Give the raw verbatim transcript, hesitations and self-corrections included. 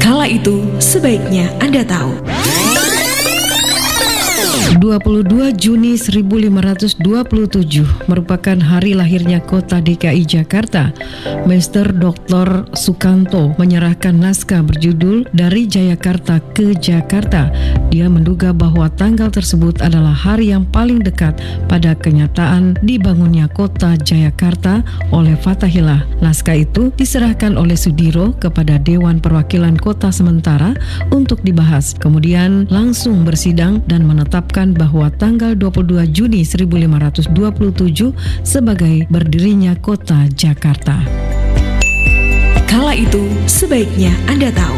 Kala itu, sebaiknya Anda tahu. dua puluh dua Juni seribu lima ratus dua puluh tujuh merupakan hari lahirnya kota D K I Jakarta. Master doktor Sukanto menyerahkan naskah berjudul Dari Jayakarta ke Jakarta. Dia menduga bahwa tanggal tersebut adalah hari yang paling dekat pada kenyataan dibangunnya kota Jayakarta oleh Fathaillah. Naskah itu diserahkan oleh Sudiro kepada Dewan Perwakilan Kota Sementara untuk dibahas. Kemudian langsung bersidang dan menetapkan bahwa tanggal dua puluh dua Juni seribu lima ratus dua puluh tujuh sebagai berdirinya kota Jakarta. Kala itu, sebaiknya Anda tahu.